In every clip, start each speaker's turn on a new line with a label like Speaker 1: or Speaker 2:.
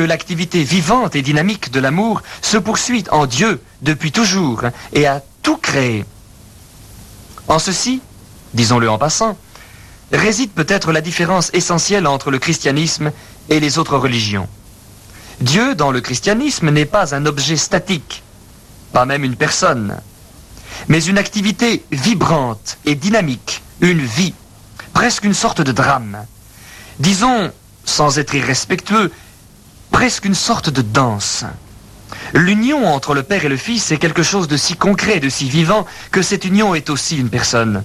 Speaker 1: l'activité vivante et dynamique de l'amour se poursuit en Dieu depuis toujours et a tout créé. En ceci, disons-le en passant, réside peut-être la différence essentielle entre le christianisme et les autres religions. Dieu, dans le christianisme, n'est pas un objet statique, pas même une personne, mais une activité vibrante et dynamique, une vie, presque une sorte de drame. Disons, sans être irrespectueux, presque une sorte de danse. L'union entre le Père et le Fils est quelque chose de si concret, de si vivant, que cette union est aussi une personne.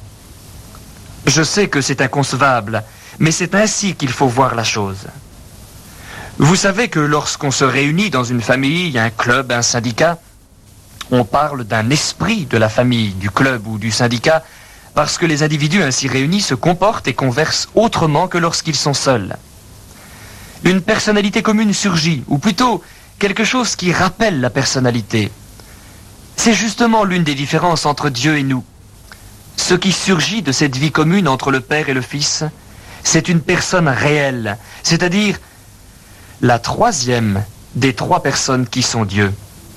Speaker 1: Je sais que c'est inconcevable, mais c'est ainsi qu'il faut voir la chose. Vous savez que lorsqu'on se réunit dans une famille, un club, un syndicat, on parle d'un esprit de la famille, du club ou du syndicat, parce que les individus ainsi réunis se comportent et conversent autrement que lorsqu'ils sont seuls. Une personnalité commune surgit, ou plutôt quelque chose qui rappelle la personnalité. C'est justement l'une des différences entre Dieu et nous. Ce qui surgit de cette vie commune entre le Père et le Fils, c'est une personne réelle, c'est-à-dire la troisième des trois personnes qui sont Dieu.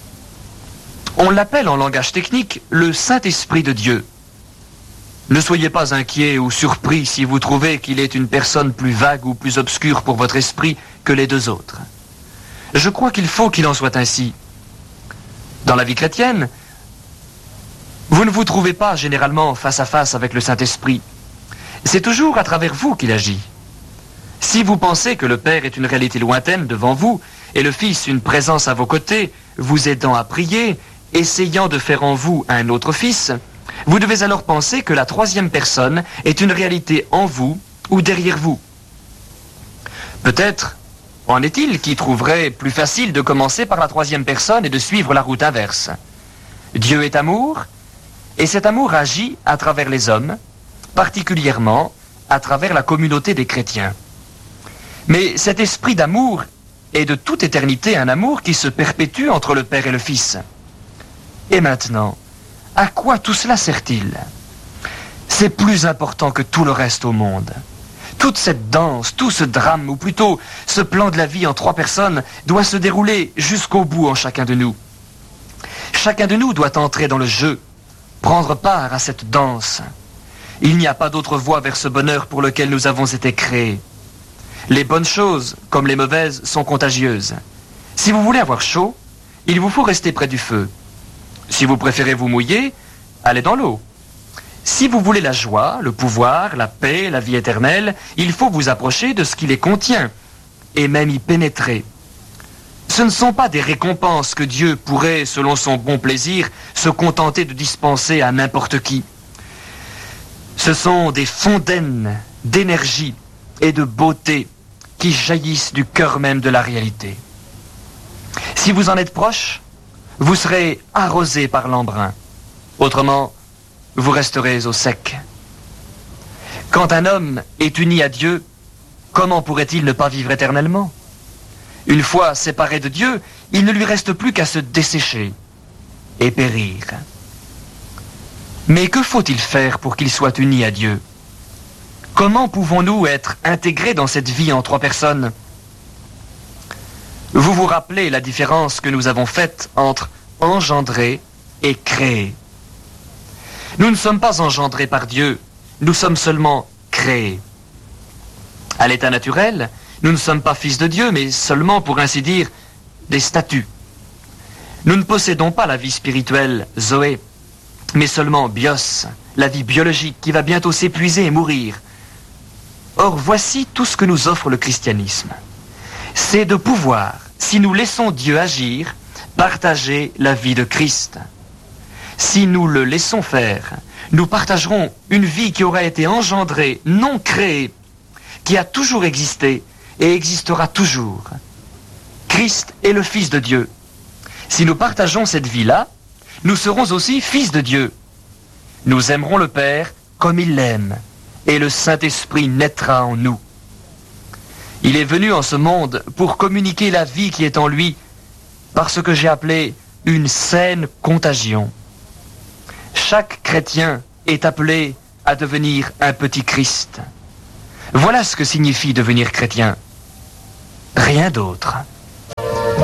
Speaker 1: On l'appelle en langage technique le Saint-Esprit de Dieu. Ne soyez pas inquiets ou surpris si vous trouvez qu'il est une personne plus vague ou plus obscure pour votre esprit que les deux autres. Je crois qu'il faut qu'il en soit ainsi. Dans la vie chrétienne, vous ne vous trouvez pas généralement face à face avec le Saint-Esprit. C'est toujours à travers vous qu'il agit. Si vous pensez que le Père est une réalité lointaine devant vous, et le Fils une présence à vos côtés, vous aidant à prier, essayant de faire en vous un autre Fils, vous devez alors penser que la troisième personne est une réalité en vous ou derrière vous. Peut-être en est-il qui trouverait plus facile de commencer par la troisième personne et de suivre la route inverse. Dieu est amour, et cet amour agit à travers les hommes, particulièrement à travers la communauté des chrétiens. Mais cet esprit d'amour est de toute éternité un amour qui se perpétue entre le Père et le Fils. Et maintenant, à quoi tout cela sert-il? C'est plus important que tout le reste au monde. Toute cette danse, tout ce drame, ou plutôt ce plan de la vie en trois personnes, doit se dérouler jusqu'au bout en chacun de nous. Chacun de nous doit entrer dans le jeu, prendre part à cette danse. Il n'y a pas d'autre voie vers ce bonheur pour lequel nous avons été créés. Les bonnes choses, comme les mauvaises, sont contagieuses. Si vous voulez avoir chaud, il vous faut rester près du feu. Si vous préférez vous mouiller, allez dans l'eau. Si vous voulez la joie, le pouvoir, la paix, la vie éternelle, il faut vous approcher de ce qui les contient, et même y pénétrer. Ce ne sont pas des récompenses que Dieu pourrait, selon son bon plaisir, se contenter de dispenser à n'importe qui. Ce sont des fontaines d'énergie et de beauté qui jaillissent du cœur même de la réalité. Si vous en êtes proche, vous serez arrosé par l'embrun. Autrement, vous resterez au sec. Quand un homme est uni à Dieu, comment pourrait-il ne pas vivre éternellement? Une fois séparé de Dieu, il ne lui reste plus qu'à se dessécher et périr. Mais que faut-il faire pour qu'il soit uni à Dieu? Comment pouvons-nous être intégrés dans cette vie en trois personnes? Vous vous rappelez la différence que nous avons faite entre engendrer et créer. Nous ne sommes pas engendrés par Dieu, nous sommes seulement créés. À l'état naturel, nous ne sommes pas fils de Dieu, mais seulement, pour ainsi dire, des statues. Nous ne possédons pas la vie spirituelle, Zoé, mais seulement bios, la vie biologique qui va bientôt s'épuiser et mourir. Or, voici tout ce que nous offre le christianisme. C'est de pouvoir, si nous laissons Dieu agir, partager la vie de Christ. Si nous le laissons faire, nous partagerons une vie qui aura été engendrée, non créée, qui a toujours existé et existera toujours. Christ est le Fils de Dieu. Si nous partageons cette vie-là, nous serons aussi fils de Dieu. Nous aimerons le Père comme il l'aime, et le Saint-Esprit naîtra en nous. Il est venu en ce monde pour communiquer la vie qui est en lui, par ce que j'ai appelé une saine contagion. Chaque chrétien est appelé à devenir un petit Christ. Voilà ce que signifie devenir chrétien. Rien d'autre.